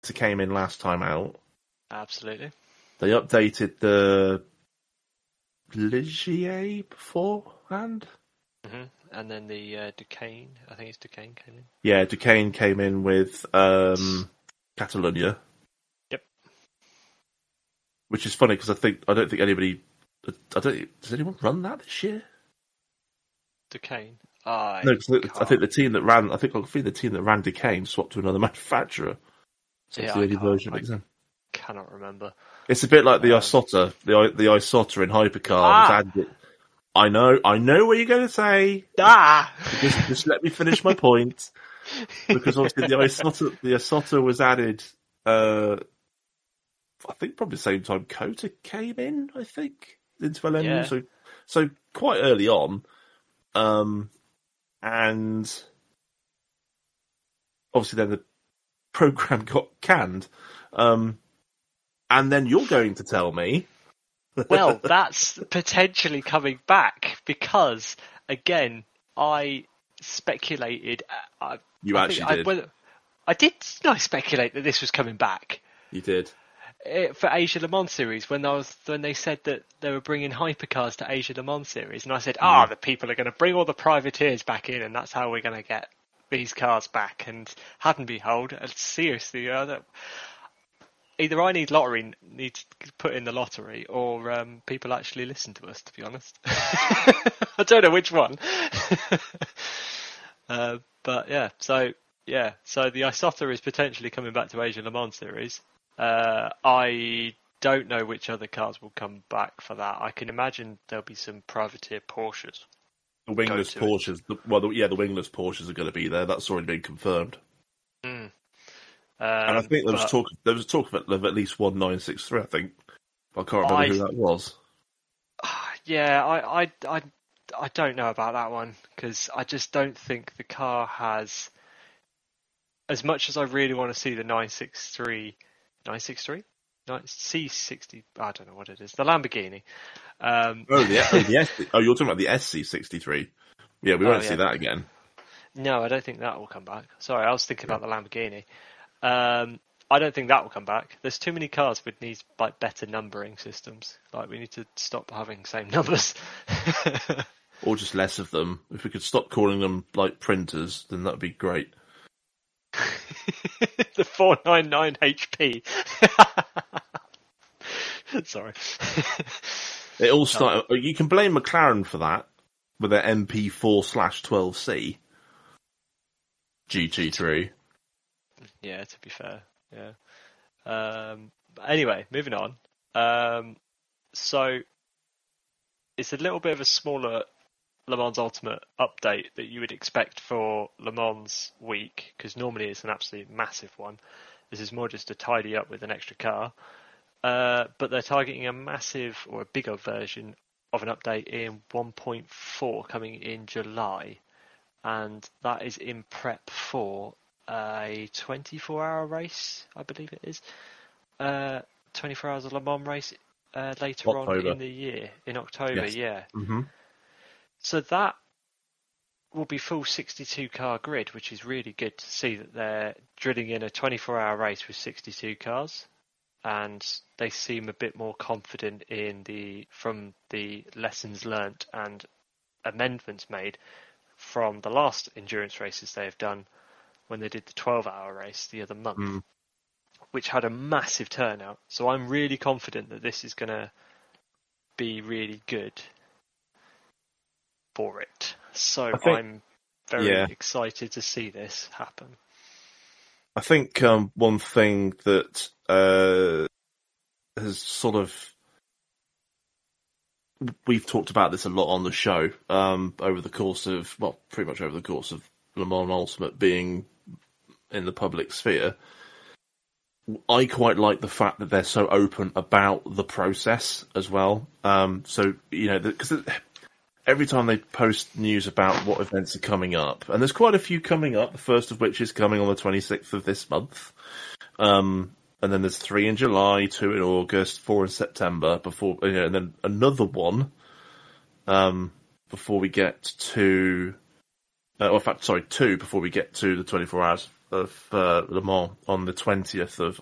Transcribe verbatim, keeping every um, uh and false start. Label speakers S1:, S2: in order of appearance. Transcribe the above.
S1: came in last time out.
S2: Absolutely.
S1: They updated the Ligier beforehand.
S2: Mm-hmm. And then the uh, Duquesne, I think it's Duquesne came in.
S1: Yeah, Duquesne came in with um, Catalonia.
S2: Yep.
S1: Which is funny because I think I don't think anybody. I don't. Does anyone run that this year?
S2: Duquesne. I
S1: no, because I think the team that ran. I think I think the team that ran Duquesne swapped to another manufacturer. So
S2: yeah,
S1: it's the only version of exam.
S2: Cannot remember.
S1: It's a bit like the
S2: um,
S1: Isota, the the Isota in Hypercar
S2: ah!
S1: was added. I know, I know what you're going to say.
S2: Ah!
S1: Just, just let me finish my point. Because obviously the Isota, the Isota was added. Uh, I think probably the same time Kota came in. I think into L M U,
S2: yeah.
S1: so so quite early on, um, and obviously then the program got canned. Um, and then you're going to tell me.
S2: Well, that's potentially coming back because, again, I speculated. I,
S1: you
S2: I
S1: actually
S2: think
S1: did.
S2: I, well, I did I speculate that this was coming back.
S1: You did.
S2: It, for Asia Le Mans Series, when I was when they said that they were bringing hypercars to Asia Le Mans Series, and I said, "Ah, oh, the people are going to bring all the privateers back in, and that's how we're going to get these cars back." And hadn't behold, seriously, uh, that, either I need lottery, need to put in the lottery, or um, people actually listen to us. To be honest, I don't know which one. uh, but yeah, so yeah, so the Isota is potentially coming back to Asia Le Mans Series. Uh, I don't know which other cars will come back for that. I can imagine there'll be some privateer Porsches.
S1: The wingless Porsches, the, well, the, yeah, the wingless Porsches are going to be there. That's already been confirmed.
S2: Mm. Um,
S1: and I think there was
S2: but,
S1: talk. There was talk of, of at least one nine six three. I think I can't remember
S2: I,
S1: who that was.
S2: Yeah, I, I, I, I don't know about that one because I just don't think the car has. As much as I really want to see the nine six three. nine six three? C sixty, I don't know what it is. The Lamborghini. Um,
S1: oh, the, oh, the S, oh, you're talking about the S C sixty-three. Yeah, we won't oh, yeah. see that again.
S2: No, I don't think that will come back. Sorry, I was thinking yeah. about the Lamborghini. Um, I don't think that will come back. There's too many cars with need like better numbering systems. Like we need to stop having same numbers.
S1: Or just less of them. If we could stop calling them like printers, then that would be great.
S2: The four ninety-nine H P. Sorry.
S1: It all started. Oh. You can blame McLaren for that with their M P four slash twelve C G T three.
S2: Yeah, to be fair, yeah. Um, but anyway, moving on. Um, so it's a little bit of a smaller Le Mans Ultimate update that you would expect for Le Mans week, because normally it's an absolute massive one. This is more just to tidy up with an extra car. Uh, but they're targeting a massive or a bigger version of an update in one point four coming in July. And that is in prep for a twenty-four hour race, I believe it is. Uh, twenty-four hours of Le Mans race uh, later
S1: October.
S2: on in the year, in October,
S1: yes.
S2: yeah.
S1: Mm-hmm.
S2: So that will be full sixty-two car grid, which is really good to see that they're drilling in a twenty-four hour race with sixty-two cars. And they seem a bit more confident in the from the lessons learnt and amendments made from the last endurance races they have done when they did the twelve hour race the other month, mm. which had a massive turnout. So I'm really confident that this is going to be really good for it. So think, I'm very yeah. excited to see this happen.
S1: I think um, one thing that uh, has sort of we've talked about this a lot on the show um, over the course of well, pretty much over the course of Le Mans Ultimate being in the public sphere. I quite like the fact that they're so open about the process as well. Um, so you know, because every time they post news about what events are coming up, and there's quite a few coming up, the first of which is coming on the twenty-sixth of this month. Um, and then there's three in July, two in August, four in September, before, you know, and then another one, um, before we get to, uh, or in fact, sorry, two before we get to the twenty-four hours of uh, Le Mans on the twentieth of